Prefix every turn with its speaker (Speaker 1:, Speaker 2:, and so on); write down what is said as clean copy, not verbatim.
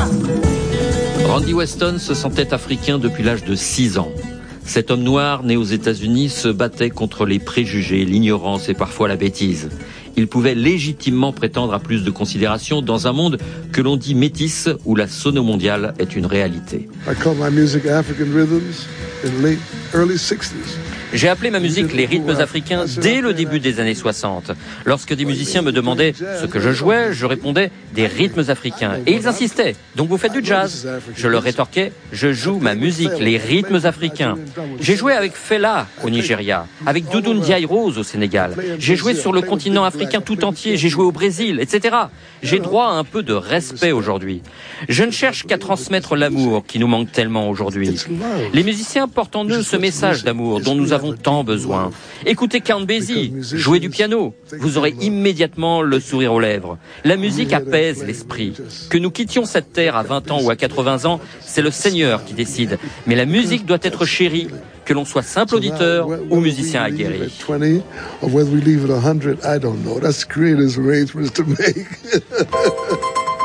Speaker 1: Randy Weston se sentait africain depuis l'âge de 6 ans. Cet homme noir, né aux États-Unis, se battait contre les préjugés, l'ignorance et parfois la bêtise. Il pouvait légitimement prétendre à plus de considération dans un monde que l'on dit métis, où la sono mondiale est une réalité. J'ai appelé ma musique les rythmes africains dès le début des années 60. Lorsque des musiciens me demandaient ce que je jouais, je répondais des rythmes africains. Et ils insistaient, donc vous faites du jazz? Je leur rétorquais, je joue ma musique, les rythmes africains. J'ai joué avec Fela au Nigeria, avec Doudou Ndiaye Rose au Sénégal. J'ai joué sur le continent africain tout entier, j'ai joué au Brésil, etc. J'ai droit à un peu de respect aujourd'hui. Je ne cherche qu'à transmettre l'amour qui nous manque tellement aujourd'hui. Les musiciens portent en eux ce message d'amour dont nous avons tant besoin. Écoutez Count Basie, jouez du piano, vous aurez immédiatement le sourire aux lèvres. La musique apaise l'esprit. Que nous quittions cette terre à 20 ans ou à 80 ans, c'est le Seigneur qui décide. Mais la musique doit être chérie, que l'on soit simple auditeur ou musicien aguerri.
Speaker 2: Or whether we leave it 100, I don't know. That's the creator's arrangements to make.